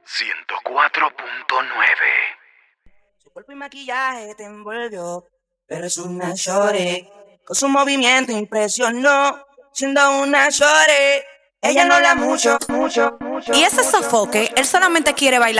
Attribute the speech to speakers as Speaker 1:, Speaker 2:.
Speaker 1: 104.9.
Speaker 2: Su cuerpo y maquillaje te envolvió, pero es una shorty. Con su movimiento impresionó, siendo una shorty. Ella no habla mucho.
Speaker 3: Y ese sofoque, él solamente quiere bailar.